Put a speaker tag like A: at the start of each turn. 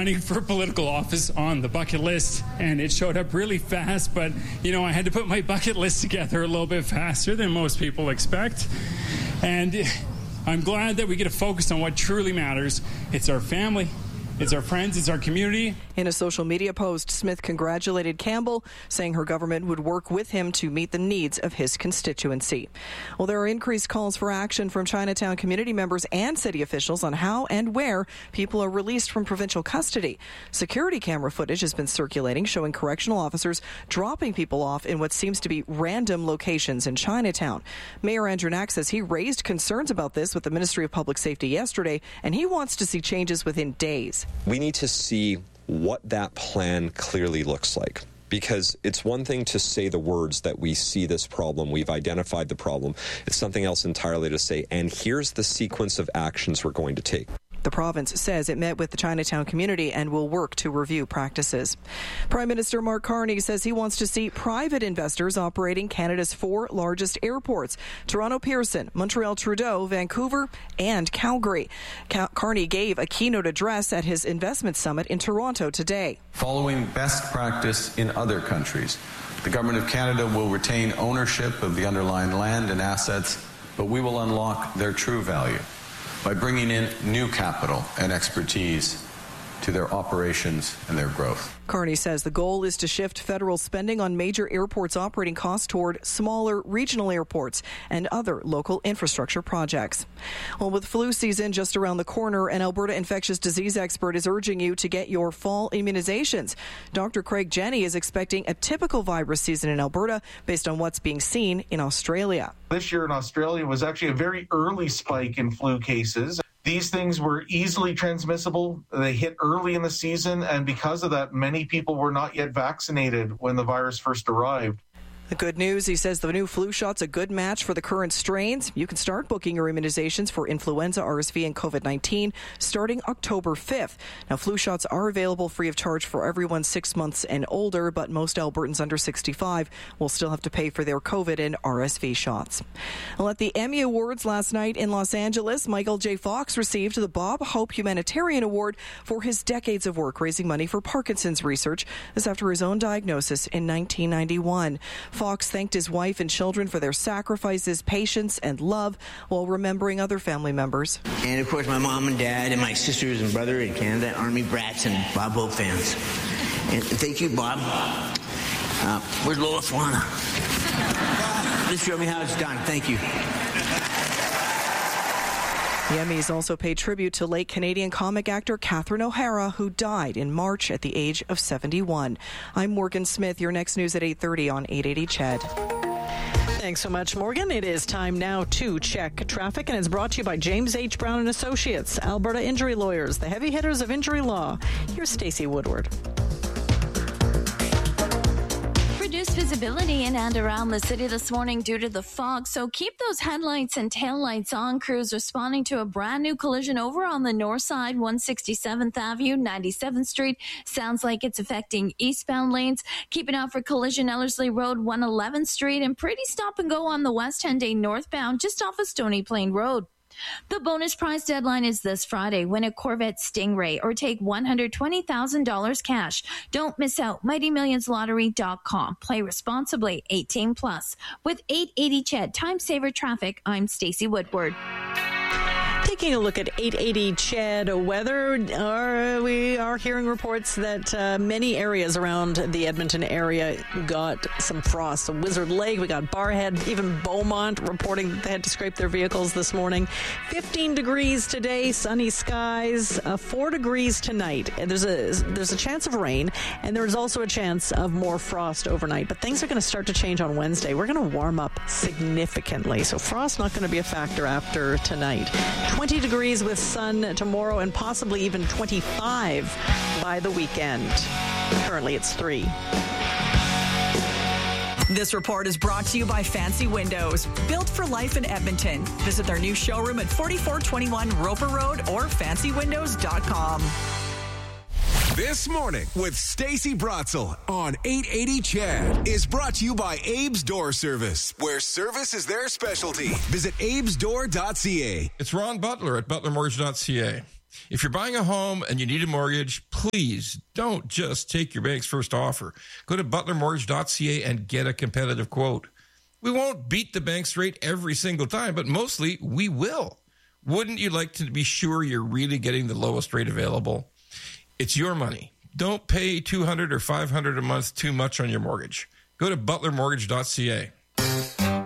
A: running for political office on the bucket list, and it showed up really fast, but, I had to put my bucket list together a little bit faster than most people expect. And I'm glad that we get to focus on what truly matters. It's our family, it's our friends, it's our community.
B: In a social media post, Smith congratulated Campbell, saying her government would work with him to meet the needs of his constituency. Well, there are increased calls for action from Chinatown community members and city officials on how and where people are released from provincial custody. Security camera footage has been circulating showing correctional officers dropping people off in what seems to be random locations in Chinatown. Mayor Andrew Knack says he raised concerns about this with the Ministry of Public Safety yesterday, and he wants to see changes within days.
C: We need to see what that plan clearly looks like. Because it's one thing to say the words that we see this problem, we've identified the problem. It's something else entirely to say, and here's the sequence of actions we're going to take.
B: The province says it met with the Chinatown community and will work to review practices. Prime Minister Mark Carney says he wants to see private investors operating Canada's 4 largest airports: Toronto Pearson, Montreal Trudeau, Vancouver, and Calgary. Carney gave a keynote address at his investment summit in Toronto today.
D: Following best practice in other countries, the Government of Canada will retain ownership of the underlying land and assets, but we will unlock their true value by bringing in new capital and expertise to their operations and their growth.
B: Carney says the goal is to shift federal spending on major airports' operating costs toward smaller regional airports and other local infrastructure projects. Well, with flu season just around the corner, an Alberta infectious disease expert is urging you to get your fall immunizations. Dr. Craig Jenny is expecting a typical virus season in Alberta based on what's being seen in Australia.
E: This year in Australia was actually a very early spike in flu cases. These things were easily transmissible. They hit early in the season, and because of that, many people were not yet vaccinated when the virus first arrived.
B: The good news, he says the new flu shot's a good match for the current strains. You can start booking your immunizations for influenza, RSV, and COVID-19 starting October 5th. Now, flu shots are available free of charge for everyone 6 months and older, but most Albertans under 65 will still have to pay for their COVID and RSV shots. Well, at the Emmy Awards last night in Los Angeles, Michael J. Fox received the Bob Hope Humanitarian Award for his decades of work raising money for Parkinson's research. This after his own diagnosis in 1991. Fox thanked his wife and children for their sacrifices, patience, and love while remembering other family members.
F: And, of course, my mom and dad and my sisters and brother in Canada, Army brats and Bob Hope fans. And thank you, Bob. Where's Lola Flana? Please show me how it's done. Thank you.
B: The Emmys also paid tribute to late Canadian comic actor Catherine O'Hara, who died in March at the age of 71. I'm Morgan Smith. Your next news at 8:30 on 880 CHED.
G: Thanks so much, Morgan. It is time now to check traffic, and it's brought to you by James H. Brown and Associates, Alberta Injury Lawyers, the heavy hitters of injury law. Here's Stacey Woodward.
H: Reduced visibility in and around the city this morning due to the fog, so keep those headlights and taillights on. Crews responding to a brand new collision over on the north side, 167th Avenue, 97th Street. Sounds like it's affecting eastbound lanes. Keep an eye out for collision Ellerslie Road, 111th Street, and pretty stop and go on the West End Day northbound just off of Stony Plain Road. The bonus prize deadline is this Friday. Win a Corvette Stingray or take $120,000 cash. Don't miss out. MightyMillionsLottery.com. Play responsibly. 18 plus. With 880 CHED Time Saver Traffic, I'm Stacey Woodward.
G: Taking a look at 880 CHED weather, we are hearing reports that many areas around the Edmonton area got some frost. So Wizard Lake, we got Barrhead, even Beaumont reporting that they had to scrape their vehicles this morning. 15 degrees today, sunny skies, 4 degrees tonight. And there's a chance of rain, and there's also a chance of more frost overnight. But things are going to start to change on Wednesday. We're going to warm up significantly. So frost not going to be a factor after tonight. 20 degrees with sun tomorrow and possibly even 25 by the weekend. Currently it's 3.
I: This report is brought to you by Fancy Windows, built for life in Edmonton. Visit their new showroom at 4421 Roper Road or fancywindows.com.
J: This Morning with Stacey Brotzel on 880 CHED is brought to you by Abe's Door Service, where service is their specialty. Visit abesdoor.ca.
K: It's Ron Butler at butlermortgage.ca. If you're buying a home and you need a mortgage, please don't just take your bank's first offer. Go to butlermortgage.ca and get a competitive quote. We won't beat the bank's rate every single time, but mostly we will. Wouldn't you like to be sure you're really getting the lowest rate available? It's your money. Don't pay $200 or $500 a month too much on your mortgage. Go to butlermortgage.ca.